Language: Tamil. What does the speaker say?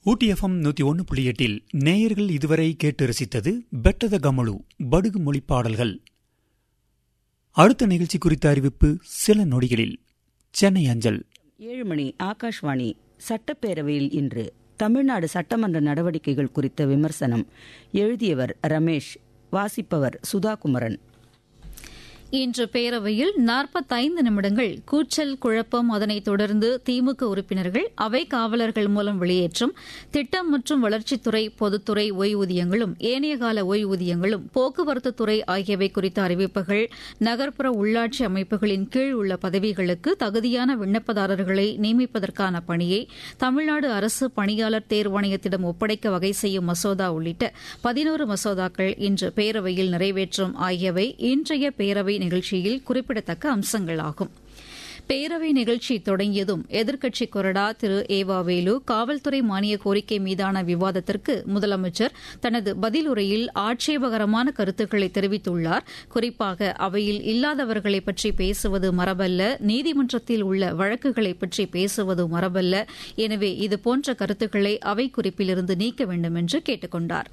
ஊட்டி எஃப்எம் 101.8 நேயர்கள் இதுவரை கேட்டு ரசித்தது பெட்டத கமலு படுகு மொழி பாடல்கள். அடுத்த நிகழ்ச்சி குறித்த அறிவிப்பு சில நொடிகளில். சென்னை அஞ்சல். 7 மணி. ஆகாஷ்வாணி. சட்டப்பேரவையில் இன்று தமிழ்நாடு சட்டமன்ற நடவடிக்கைகள் குறித்த விமர்சனம். எழுதியவர் ரமேஷ். வாசிப்பவர் சுதாகுமரன். இன்று பேரவையில் 45 நிமிடங்கள் கூச்சல் குழப்பம், அதனைத் தொடர்ந்து திமுக உறுப்பினர்கள் அவை காவலர்கள் மூலம் வெளியேற்றும் திட்டம் மற்றும் வளர்ச்சித்துறை, பொதுத்துறை ஓய்வூதியங்களும் ஏனைய கால ஓய்வூதியங்களும், போக்குவரத்துத்துறை ஆகியவை குறித்த அறிவிப்புகள், நகர்ப்புற உள்ளாட்சி அமைப்புகளின் கீழ் உள்ள பதவிகளுக்கு தகுதியான விண்ணப்பதாரர்களை நியமிப்பதற்கான பணியை தமிழ்நாடு அரசு பணியாளர் தேர்வாணையத்திடம் ஒப்படைக்க வகை செய்யும் மசோதா உள்ளிட்ட 11 மசோதாக்கள் இன்று பேரவையில் நிறைவேற்றும் ஆகியவை இன்றைய பேரவை நிகழ்ச்சியில் குறிப்பிடத்தக்க அம்சங்களாகும். பேரவை நிகழ்ச்சி தொடங்கியதும் எதிர்க்கட்சிக் கொறடா திரு ஏவாவேலு காவல்துறை மானிய கோரிக்கை மீதான விவாதத்திற்கு முதலமைச்சர் தனது பதிலுரையில் ஆட்சேபகரமான கருத்துக்களை தெரிவித்துள்ளார். குறிப்பாக அவையில் இல்லாதவர்களை பற்றி பேசுவது மரபல்ல, நீதிமன்றத்தில் உள்ள வழக்குகளை பற்றி பேசுவது மரபல்ல, எனவே இதுபோன்ற கருத்துக்களை அவை குறிப்பிலிருந்து நீக்க வேண்டும் என்று கேட்டுக் கொண்டார்.